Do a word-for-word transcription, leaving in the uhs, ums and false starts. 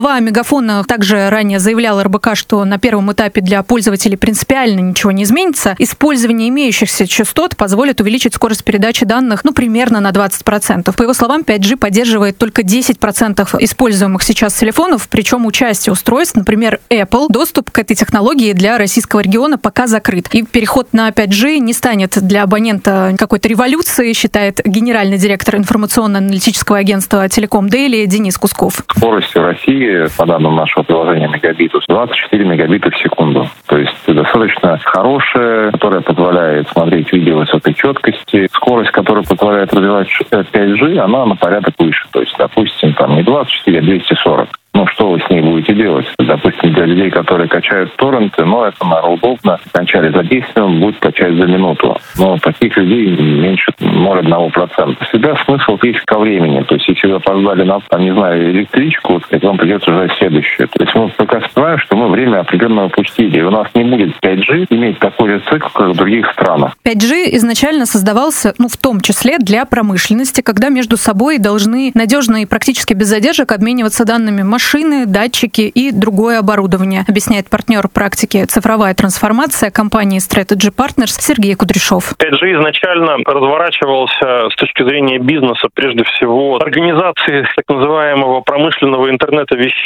Глава Мегафона также ранее заявлял эр бэ ка, что на первом этапе для пользователей принципиально ничего не изменится. Использование имеющихся частот позволит увеличить скорость передачи данных, ну, примерно на двадцать процентов. По его словам, пять джи поддерживает только десять процентов используемых сейчас телефонов, причем у части устройств, например, Apple, доступ к этой технологии для российского региона пока закрыт. И переход на пять джи не станет для абонента какой-то революцией, считает генеральный директор информационно-аналитического агентства Telecom Daily Денис Кусков. Скорость в России, по данным нашего приложения Мегабитус, двадцать четыре мегабита в секунду. То есть достаточно хорошая, которая позволяет смотреть видео высокой четкости. Скорость, которая позволяет развивать пять джи, она на порядок выше. То есть, допустим, там не двадцать четыре, а двести сорок. Ну, что вы с ней будете делать? Допустим, для людей, которые качают торренты, ну, это, наверное, удобно. Качали за десять минут, будет качать за минуту. Но таких людей меньше ноль целых одна процента. Всегда смысл есть ко времени. То есть, если вы опоздали на, там, не знаю, электричку, вот, вам придется ждать следующую. То есть, мы пока понимаем, что мы время определенно упустили. И у нас не будет пять джи иметь такой же цикл, как в других странах. пять джи изначально создавался, ну, в том числе для промышленности, когда между собой должны надежно и практически без задержек обмениваться данными машин, машины, датчики и другое оборудование, объясняет партнер практики «Цифровая трансформация» компании Strategy Partners Сергей Кудряшов. пять джи изначально разворачивался с точки зрения бизнеса, прежде всего, организации так называемого промышленного интернета вещей.